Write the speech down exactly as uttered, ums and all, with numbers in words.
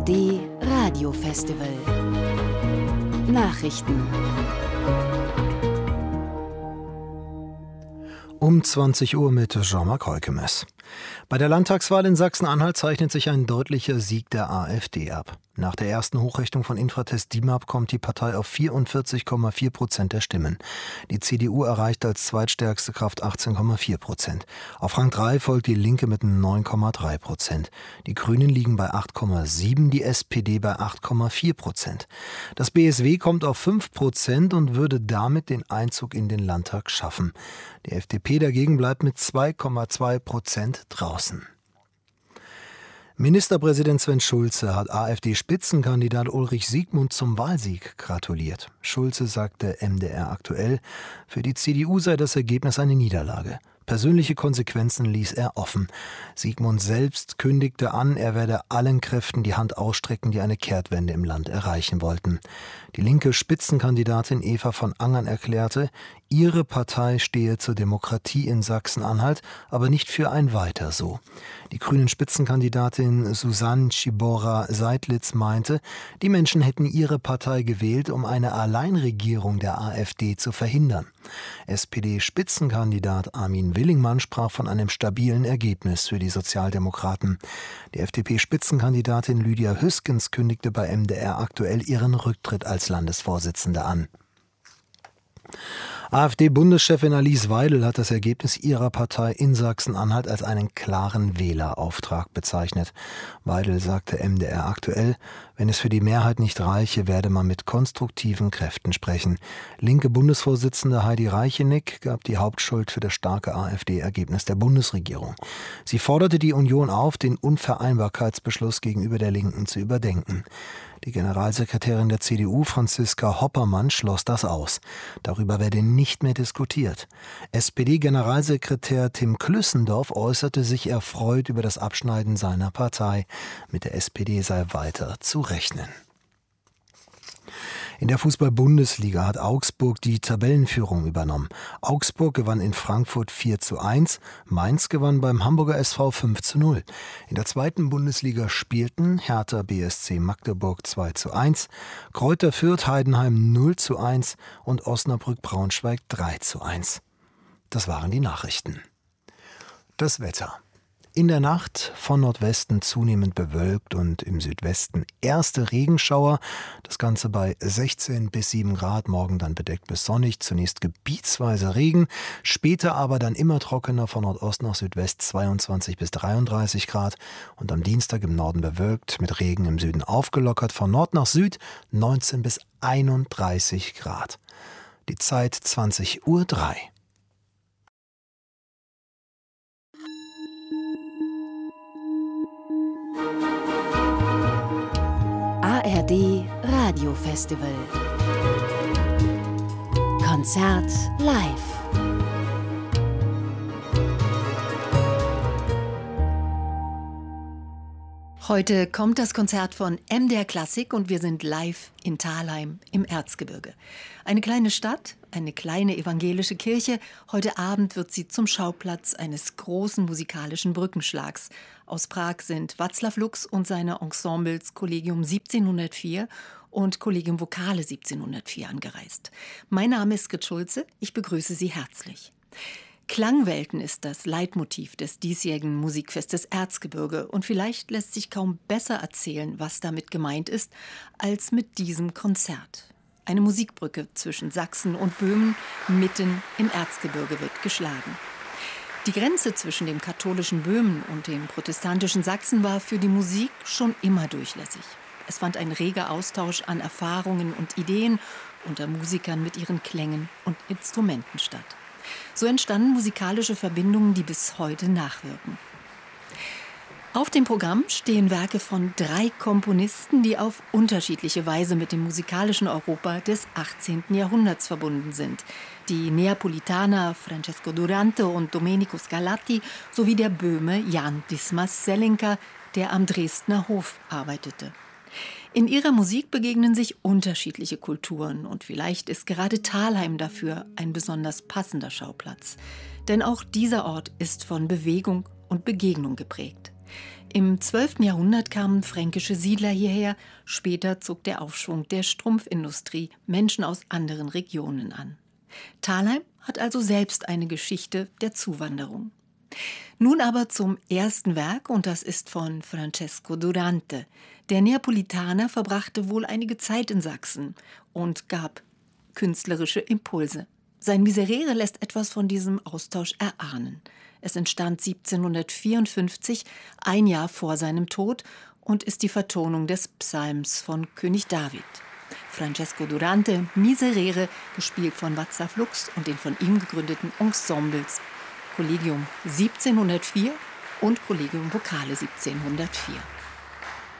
D Radio Festival Nachrichten. Um zwanzig Uhr mit Jean-Marc Heukemes. Bei der Landtagswahl in Sachsen-Anhalt zeichnet sich ein deutlicher Sieg der AfD ab. Nach der ersten Hochrechnung von Infratest DIMAP kommt die Partei auf vierundvierzig Komma vier Prozent der Stimmen. Die C D U erreicht als zweitstärkste Kraft achtzehn Komma vier Prozent. Auf Rang drei folgt die Linke mit neun Komma drei Prozent. Die Grünen liegen bei acht Komma sieben, die S P D bei acht Komma vier Prozent. Das B S W kommt auf fünf Prozent und würde damit den Einzug in den Landtag schaffen. Die F D P dagegen bleibt mit zwei Komma zwei Prozent draußen. Ministerpräsident Sven Schulze hat AfD-Spitzenkandidat Ulrich Siegmund zum Wahlsieg gratuliert. Schulze sagte M D R aktuell, für die C D U sei das Ergebnis eine Niederlage. Persönliche Konsequenzen ließ er offen. Siegmund selbst kündigte an, er werde allen Kräften die Hand ausstrecken, die eine Kehrtwende im Land erreichen wollten. Die linke Spitzenkandidatin Eva von Angern erklärte, ihre Partei stehe zur Demokratie in Sachsen-Anhalt, aber nicht für ein Weiter so. Die grünen Spitzenkandidatin Susanne Schibora-Seidlitz meinte, die Menschen hätten ihre Partei gewählt, um eine Alleinregierung der AfD zu verhindern. S P D-Spitzenkandidat Armin Willingmann sprach von einem stabilen Ergebnis für die Sozialdemokraten. Die F D P-Spitzenkandidatin Lydia Hüskens kündigte bei M D R aktuell ihren Rücktritt als Landesvorsitzende an. AfD-Bundeschefin Alice Weidel hat das Ergebnis ihrer Partei in Sachsen-Anhalt als einen klaren Wählerauftrag bezeichnet. Weidel sagte M D R aktuell, wenn es für die Mehrheit nicht reiche, werde man mit konstruktiven Kräften sprechen. Linke Bundesvorsitzende Heidi Reichenick gab die Hauptschuld für das starke AfD-Ergebnis der Bundesregierung. Sie forderte die Union auf, den Unvereinbarkeitsbeschluss gegenüber der Linken zu überdenken. Die Generalsekretärin der C D U, Franziska Hoppermann, schloss das aus. Darüber werde nicht mehr diskutiert. S P D-Generalsekretär Tim Klüssendorf äußerte sich erfreut über das Abschneiden seiner Partei. Mit der S P D sei weiter zu rechnen. In der Fußball-Bundesliga hat Augsburg die Tabellenführung übernommen. Augsburg gewann in Frankfurt vier zu eins, Mainz gewann beim Hamburger S V fünf zu null. In der zweiten Bundesliga spielten Hertha B S C Magdeburg zwei zu eins, Greuther Fürth Heidenheim null zu eins und Osnabrück Braunschweig drei zu eins. Das waren die Nachrichten. Das Wetter. In der Nacht von Nordwesten zunehmend bewölkt und im Südwesten erste Regenschauer. Das Ganze bei sechzehn bis sieben Grad, morgen dann bedeckt bis sonnig. Zunächst gebietsweise Regen, später aber dann immer trockener von Nordost nach Südwest zweiundzwanzig bis dreiunddreißig Grad. Und am Dienstag im Norden bewölkt, mit Regen im Süden aufgelockert, von Nord nach Süd neunzehn bis einunddreißig Grad. Die Zeit zwanzig Uhr drei. A R D Radio Festival Konzert live. Heute kommt das Konzert von M D R Klassik und wir sind live in Thalheim im Erzgebirge. Eine kleine Stadt, eine kleine evangelische Kirche. Heute Abend wird sie zum Schauplatz eines großen musikalischen Brückenschlags. Aus Prag sind Václav Lux und seine Ensembles Collegium siebzehnhundertvier und Collegium Vocale siebzehnhundertvier angereist. Mein Name ist Grit Schulze, ich begrüße Sie herzlich. Klangwelten ist das Leitmotiv des diesjährigen Musikfestes Erzgebirge und vielleicht lässt sich kaum besser erzählen, was damit gemeint ist, als mit diesem Konzert. Eine Musikbrücke zwischen Sachsen und Böhmen mitten im Erzgebirge wird geschlagen. Die Grenze zwischen dem katholischen Böhmen und dem protestantischen Sachsen war für die Musik schon immer durchlässig. Es fand ein reger Austausch an Erfahrungen und Ideen unter Musikern mit ihren Klängen und Instrumenten statt. So entstanden musikalische Verbindungen, die bis heute nachwirken. Auf dem Programm stehen Werke von drei Komponisten, die auf unterschiedliche Weise mit dem musikalischen Europa des achtzehnten Jahrhunderts verbunden sind. Die Neapolitaner Francesco Durante und Domenico Scarlatti sowie der Böhme Jan Dismas Zelenka, der am Dresdner Hof arbeitete. In ihrer Musik begegnen sich unterschiedliche Kulturen und vielleicht ist gerade Thalheim dafür ein besonders passender Schauplatz. Denn auch dieser Ort ist von Bewegung und Begegnung geprägt. Im zwölften Jahrhundert kamen fränkische Siedler hierher, später zog der Aufschwung der Strumpfindustrie Menschen aus anderen Regionen an. Thalheim hat also selbst eine Geschichte der Zuwanderung. Nun aber zum ersten Werk, und das ist von Francesco Durante. Der Neapolitaner verbrachte wohl einige Zeit in Sachsen und gab künstlerische Impulse. Sein Miserere lässt etwas von diesem Austausch erahnen. Es entstand siebzehnhundertvierundfünfzig, ein Jahr vor seinem Tod, und ist die Vertonung des Psalms von König David. Francesco Durante, Miserere, gespielt von Václav Lux und den von ihm gegründeten Ensembles Collegium siebzehnhundertvier und Collegium Vocale siebzehnhundertvier.